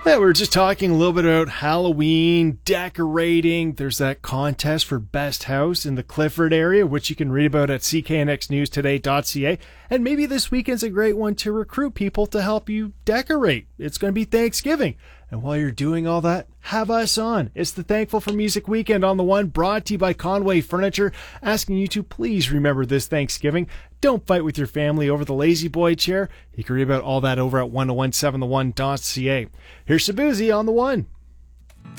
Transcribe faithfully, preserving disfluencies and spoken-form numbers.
Yeah, we were just talking a little bit about Halloween, decorating. There's that contest for best house in the Clifford area, which you can read about at c k n x news today dot c a. And maybe this weekend's a great one to recruit people to help you decorate. It's going to be Thanksgiving. And while you're doing all that, have us on. It's the Thankful for Music Weekend on the One, brought to you by Conway Furniture, asking you to please remember this Thanksgiving. Don't fight with your family over the lazy boy chair. You can read about all that over at ten seventeen the one dot c a. Here's Shabuzi on the One.